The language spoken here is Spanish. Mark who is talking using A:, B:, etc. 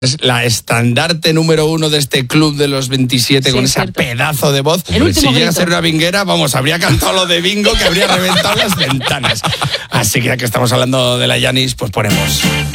A: Es la estandarte número 1 de este club de los 27, sí, con ese pedazo de voz. Si llega a ser una vinguera, vamos, habría cantado lo de bingo, que habría reventado las ventanas. Así que ya que estamos hablando de la Yanis, pues ponemos...